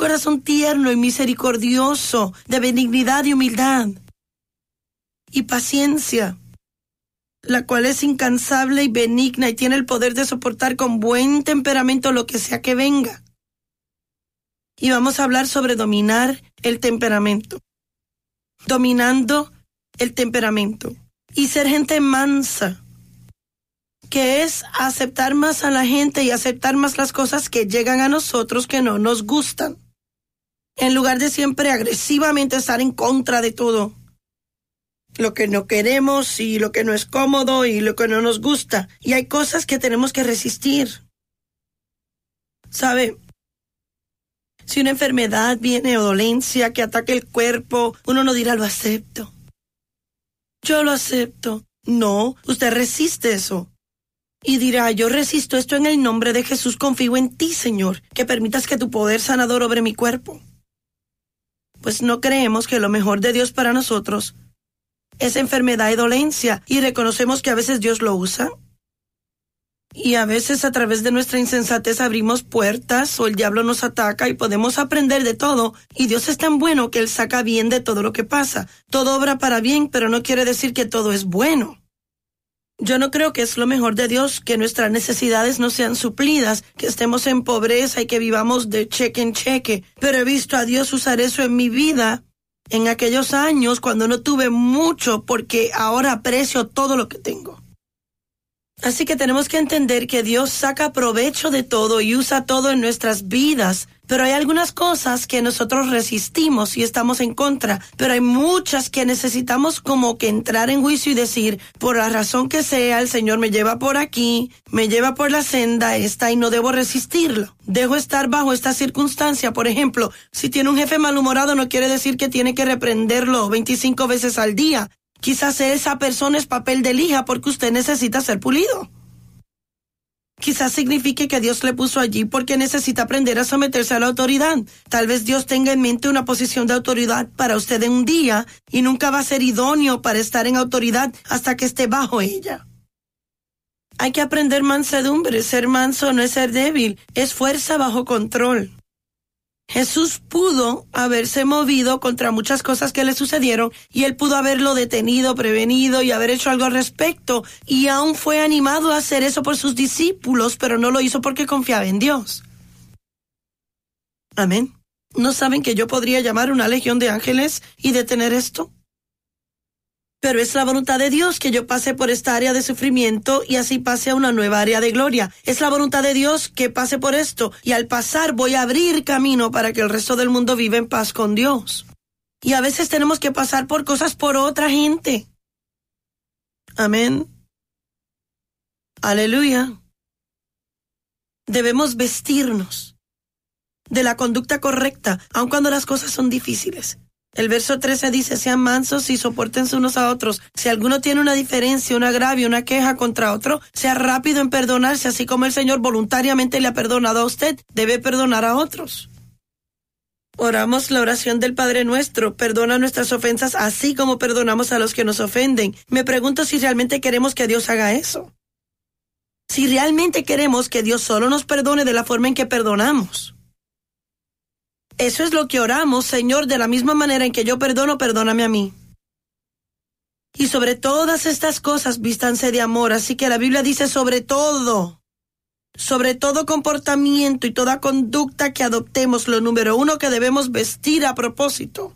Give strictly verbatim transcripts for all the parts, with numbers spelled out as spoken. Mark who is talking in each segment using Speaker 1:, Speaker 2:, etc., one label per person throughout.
Speaker 1: corazón tierno y misericordioso, de benignidad y humildad, y paciencia, la cual es incansable y benigna y tiene el poder de soportar con buen temperamento lo que sea que venga. Y vamos a hablar sobre dominar el temperamento. Dominando el temperamento. Y ser gente mansa, que es aceptar más a la gente y aceptar más las cosas que llegan a nosotros que no nos gustan, en lugar de siempre agresivamente estar en contra de todo lo que no queremos y lo que no es cómodo y lo que no nos gusta. Y hay cosas que tenemos que resistir. ¿Sabe? Si una enfermedad viene o dolencia que ataque el cuerpo, uno no dirá lo acepto. Yo lo acepto. No, usted resiste eso. Y dirá, yo resisto esto en el nombre de Jesús, confío en ti, Señor, que permitas que tu poder sanador obre mi cuerpo. Pues no creemos que lo mejor de Dios para nosotros es enfermedad y dolencia, y reconocemos que a veces Dios lo usa. Y a veces a través de nuestra insensatez abrimos puertas o el diablo nos ataca y podemos aprender de todo. Y Dios es tan bueno que Él saca bien de todo lo que pasa. Todo obra para bien, pero no quiere decir que todo es bueno. Yo no creo que es lo mejor de Dios que nuestras necesidades no sean suplidas, que estemos en pobreza y que vivamos de cheque en cheque. Pero he visto a Dios usar eso en mi vida en aquellos años cuando no tuve mucho, porque ahora aprecio todo lo que tengo. Así que tenemos que entender que Dios saca provecho de todo y usa todo en nuestras vidas, pero hay algunas cosas que nosotros resistimos y estamos en contra, pero hay muchas que necesitamos como que entrar en juicio y decir, por la razón que sea, el Señor me lleva por aquí, me lleva por la senda esta y no debo resistirlo. Dejo estar bajo esta circunstancia. Por ejemplo, si tiene un jefe malhumorado no quiere decir que tiene que reprenderlo veinticinco veces al día. Quizás esa persona es papel de lija porque usted necesita ser pulido. Quizás signifique que Dios le puso allí porque necesita aprender a someterse a la autoridad. Tal vez Dios tenga en mente una posición de autoridad para usted en un día y nunca va a ser idóneo para estar en autoridad hasta que esté bajo ella. Hay que aprender mansedumbre. Ser manso no es ser débil, es fuerza bajo control. Jesús pudo haberse movido contra muchas cosas que le sucedieron y él pudo haberlo detenido, prevenido y haber hecho algo al respecto, y aún fue animado a hacer eso por sus discípulos, pero no lo hizo porque confiaba en Dios. Amén. ¿No saben que yo podría llamar una legión de ángeles y detener esto? Pero es la voluntad de Dios que yo pase por esta área de sufrimiento y así pase a una nueva área de gloria. Es la voluntad de Dios que pase por esto y al pasar voy a abrir camino para que el resto del mundo viva en paz con Dios. Y a veces tenemos que pasar por cosas por otra gente. Amén. Aleluya. Debemos vestirnos de la conducta correcta, aun cuando las cosas son difíciles. El verso trece dice, sean mansos y sopórtense unos a otros. Si alguno tiene una diferencia, un agravio, una queja contra otro, sea rápido en perdonarse, así como el Señor voluntariamente le ha perdonado a usted, debe perdonar a otros. Oramos la oración del Padre Nuestro, perdona nuestras ofensas así como perdonamos a los que nos ofenden. Me pregunto si realmente queremos que Dios haga eso. Si realmente queremos que Dios solo nos perdone de la forma en que perdonamos. Eso es lo que oramos, Señor, de la misma manera en que yo perdono, perdóname a mí. Y sobre todas estas cosas, vístanse de amor. Así que la Biblia dice sobre todo, sobre todo comportamiento y toda conducta que adoptemos, lo número uno que debemos vestir a propósito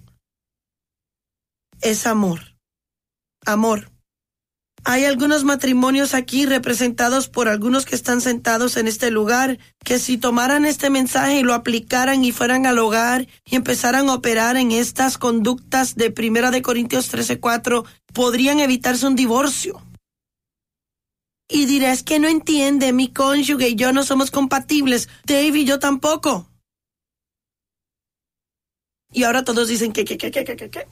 Speaker 1: es amor. Amor. Hay algunos matrimonios aquí representados por algunos que están sentados en este lugar, que si tomaran este mensaje y lo aplicaran y fueran al hogar y empezaran a operar en estas conductas de Primera de Corintios trece cuatro, podrían evitarse un divorcio. Y dirá, es que no entiende, mi cónyuge y yo no somos compatibles, Dave y yo tampoco. Y ahora todos dicen que, que, que, que, que, que, que.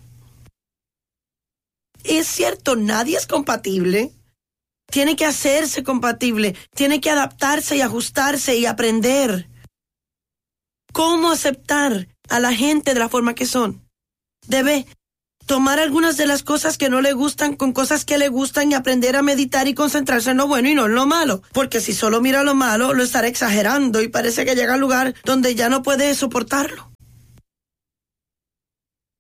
Speaker 1: Es cierto, nadie es compatible. Tiene que hacerse compatible, tiene que adaptarse y ajustarse y aprender cómo aceptar a la gente de la forma que son. Debe tomar algunas de las cosas que no le gustan con cosas que le gustan y aprender a meditar y concentrarse en lo bueno y no en lo malo. Porque si solo mira lo malo, lo estará exagerando y parece que llega al lugar donde ya no puede soportarlo.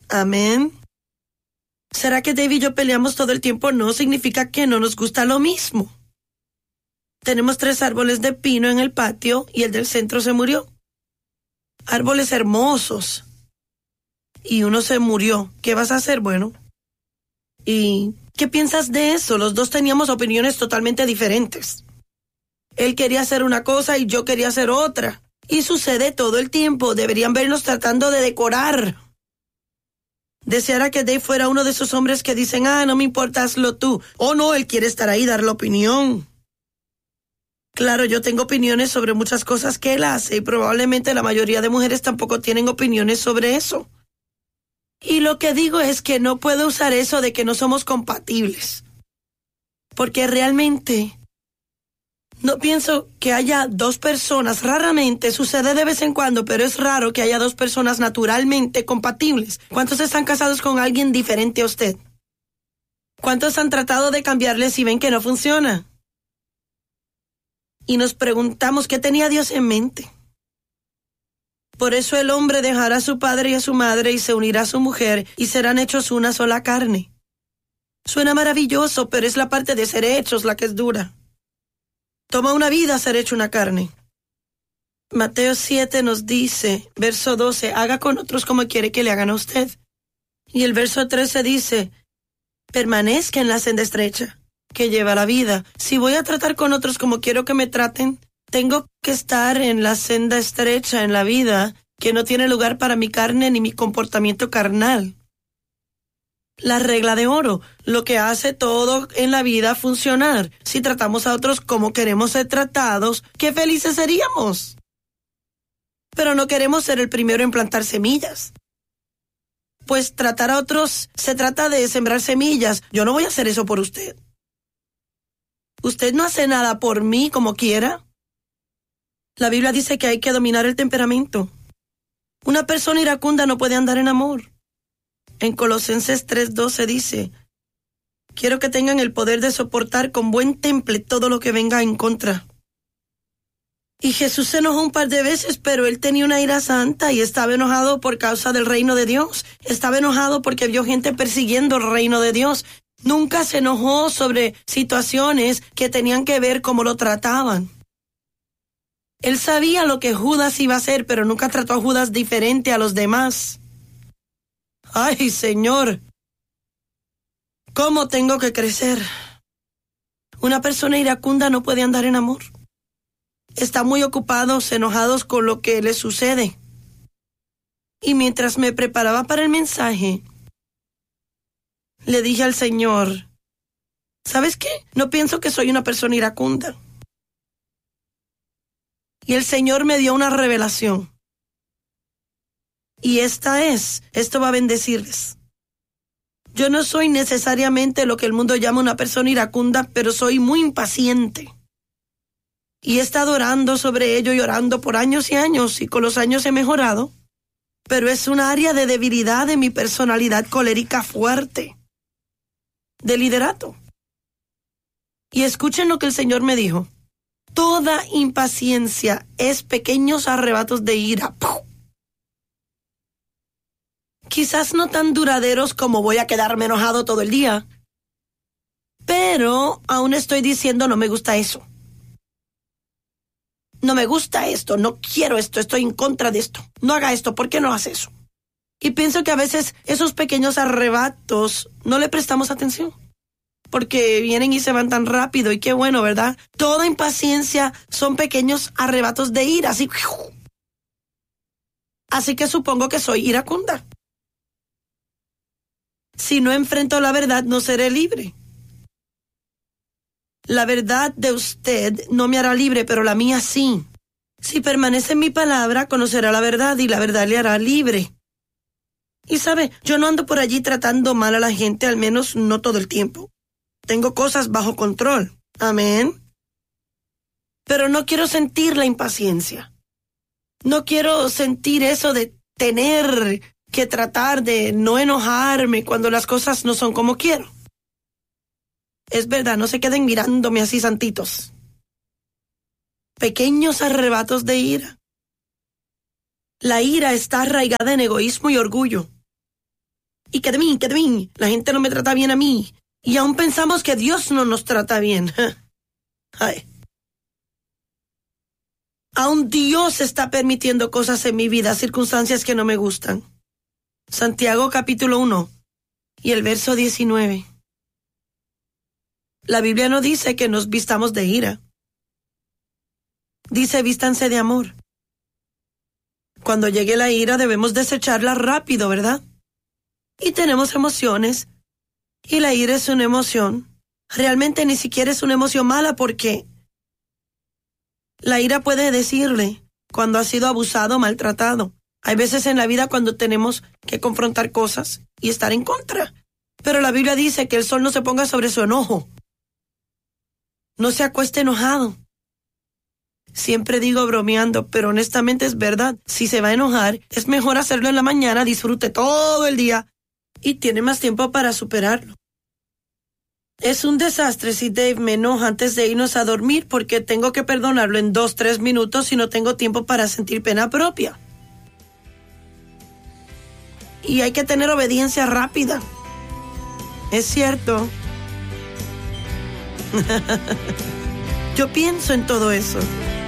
Speaker 1: Amén. ¿Será que Dave y yo peleamos todo el tiempo? No significa que no nos gusta lo mismo. Tenemos tres árboles de pino en el patio y el del centro se murió. Árboles hermosos. Y uno se murió. ¿Qué vas a hacer? Bueno. ¿Y qué piensas de eso? Los dos teníamos opiniones totalmente diferentes. Él quería hacer una cosa y yo quería hacer otra. Y sucede todo el tiempo. Deberían vernos tratando de decorar. Deseara que Dave fuera uno de esos hombres que dicen, ah, no me importa, hazlo tú. Oh, no, él quiere estar ahí, dar la opinión. Claro, yo tengo opiniones sobre muchas cosas que él hace y probablemente la mayoría de mujeres tampoco tienen opiniones sobre eso. Y lo que digo es que no puedo usar eso de que no somos compatibles. Porque realmente no pienso que haya dos personas, raramente, sucede de vez en cuando, pero es raro que haya dos personas naturalmente compatibles. ¿Cuántos están casados con alguien diferente a usted? ¿Cuántos han tratado de cambiarles y ven que no funciona? Y nos preguntamos qué tenía Dios en mente. Por eso el hombre dejará a su padre y a su madre y se unirá a su mujer y serán hechos una sola carne. Suena maravilloso, pero es la parte de ser hechos la que es dura. Toma una vida ser hecho una carne. Mateo siete nos dice, verso doce, haga con otros como quiere que le hagan a usted. Y el verso trece dice, permanezca en la senda estrecha, que lleva la vida. Si voy a tratar con otros como quiero que me traten, tengo que estar en la senda estrecha en la vida, que no tiene lugar para mi carne ni mi comportamiento carnal. La regla de oro, lo que hace todo en la vida funcionar. Si tratamos a otros como queremos ser tratados, ¡qué felices seríamos! Pero no queremos ser el primero en plantar semillas. Pues tratar a otros se trata de sembrar semillas. Yo no voy a hacer eso por usted. Usted no hace nada por mí como quiera. La Biblia dice que hay que dominar el temperamento. Una persona iracunda no puede andar en amor. En Colosenses tres doce dice, quiero que tengan el poder de soportar con buen temple todo lo que venga en contra. Y Jesús se enojó un par de veces, pero él tenía una ira santa y estaba enojado por causa del reino de Dios. Estaba enojado porque vio gente persiguiendo el reino de Dios. Nunca se enojó sobre situaciones que tenían que ver cómo lo trataban. Él sabía lo que Judas iba a hacer, pero nunca trató a Judas diferente a los demás. ¡Ay, Señor! ¿Cómo tengo que crecer? Una persona iracunda no puede andar en amor. Está muy ocupados, enojados con lo que les sucede. Y mientras me preparaba para el mensaje, le dije al Señor, ¿sabes qué? No pienso que soy una persona iracunda. Y el Señor me dio una revelación. Y esta es, esto va a bendecirles. Yo no soy necesariamente lo que el mundo llama una persona iracunda, pero soy muy impaciente. Y he estado orando sobre ello y orando por años y años, y con los años he mejorado. Pero es un área de debilidad de mi personalidad colérica fuerte, de liderato. Y escuchen lo que el Señor me dijo. Toda impaciencia es pequeños arrebatos de ira. ¡Puf! Quizás no tan duraderos como voy a quedarme enojado todo el día. Pero aún estoy diciendo no me gusta eso. No me gusta esto, no quiero esto, estoy en contra de esto. No haga esto, ¿por qué no hace eso? Y pienso que a veces esos pequeños arrebatos no le prestamos atención. Porque vienen y se van tan rápido y qué bueno, ¿verdad? Toda impaciencia son pequeños arrebatos de ira, así. Así que supongo que soy iracunda. Si no enfrento la verdad, no seré libre. La verdad de usted no me hará libre, pero la mía sí. Si permanece en mi palabra, conocerá la verdad y la verdad le hará libre. Y sabe, yo no ando por allí tratando mal a la gente, al menos no todo el tiempo. Tengo cosas bajo control. Amén. Pero no quiero sentir la impaciencia. No quiero sentir eso de tener que tratar de no enojarme cuando las cosas no son como quiero. Es verdad, no se queden mirándome así santitos. Pequeños arrebatos de ira. La ira está arraigada en egoísmo y orgullo. y que de mí, que de mí, la gente no me trata bien a mí. Y aún pensamos que Dios no nos trata bien. Ay. Aún Dios está permitiendo cosas en mi vida, circunstancias que no me gustan. Santiago capítulo uno y el verso diecinueve. La Biblia no dice que nos vistamos de ira. Dice vístanse de amor. Cuando llegue la ira debemos desecharla rápido, ¿verdad? Y tenemos emociones. Y la ira es una emoción. Realmente ni siquiera es una emoción mala porque la ira puede decirle cuando ha sido abusado o maltratado. Hay veces en la vida cuando tenemos que confrontar cosas y estar en contra. Pero la Biblia dice que el sol no se ponga sobre su enojo. No se acueste enojado. Siempre digo bromeando, pero honestamente es verdad. Si se va a enojar, es mejor hacerlo en la mañana, disfrute todo el día y tiene más tiempo para superarlo. Es un desastre si Dave me enoja antes de irnos a dormir porque tengo que perdonarlo en dos, tres minutos y no tengo tiempo para sentir pena propia. Y hay que tener obediencia rápida. Es cierto. Yo pienso en todo eso.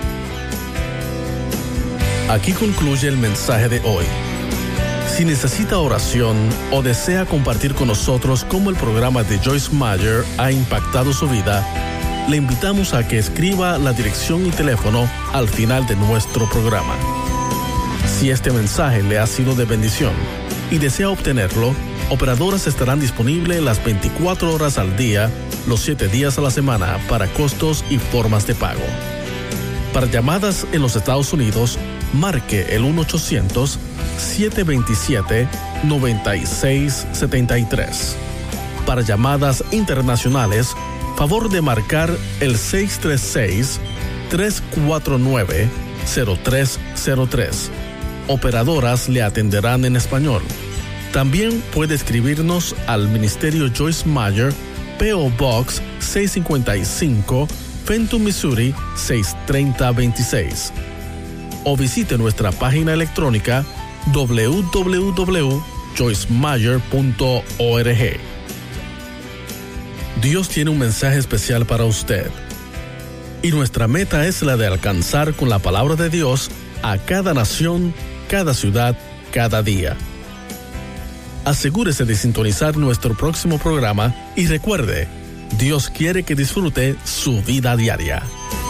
Speaker 2: Aquí concluye el mensaje de hoy. Si necesita oración o desea compartir con nosotros cómo el programa de Joyce Meyer ha impactado su vida, le invitamos a que escriba la dirección y teléfono al final de nuestro programa. Si este mensaje le ha sido de bendición y desea obtenerlo, operadoras estarán disponibles las veinticuatro horas al día, los siete días a la semana para costos y formas de pago. Para llamadas en los Estados Unidos, marque el uno ochocientos, siete dos siete, nueve seis siete tres. Para llamadas internacionales, favor de marcar el seis tres seis, tres cuatro nueve, cero tres cero tres. Operadoras le atenderán en español. También puede escribirnos al Ministerio Joyce Meyer, P O Box seiscientos cincuenta y cinco, Fenton, Missouri seis tres cero dos seis. O visite nuestra página electrónica doble u doble u doble u punto joyce meyer punto org. Dios tiene un mensaje especial para usted. Y nuestra meta es la de alcanzar con la palabra de Dios a cada nación, cada ciudad, cada día. Asegúrese de sintonizar nuestro próximo programa y recuerde, Dios quiere que disfrute su vida diaria.